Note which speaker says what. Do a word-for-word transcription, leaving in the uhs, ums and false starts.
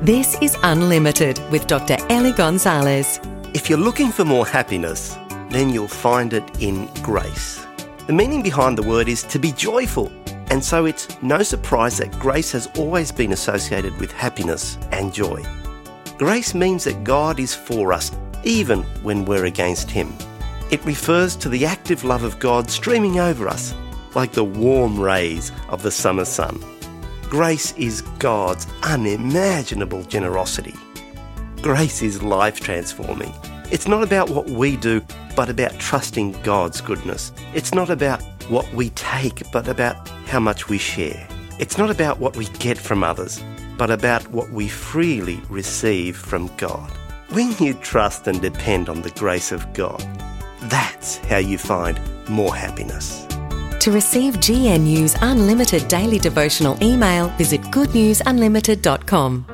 Speaker 1: This is Unlimited with Doctor Ellie Gonzalez.
Speaker 2: If you're looking for more happiness, then you'll find it in grace. The meaning behind the word is to be joyful, and so it's no surprise that grace has always been associated with happiness and joy. Grace means that God is for us, even when we're against Him. It refers to the active love of God streaming over us, like the warm rays of the summer sun. Grace is God's unimaginable generosity. Grace is life-transforming. It's not about what we do, but about trusting God's goodness. It's not about what we take, but about how much we share. It's not about what we get from others, but about what we freely receive from God. When you trust and depend on the grace of God, that's how you find more happiness.
Speaker 1: To receive G N U's unlimited daily devotional email, visit good news unlimited dot com.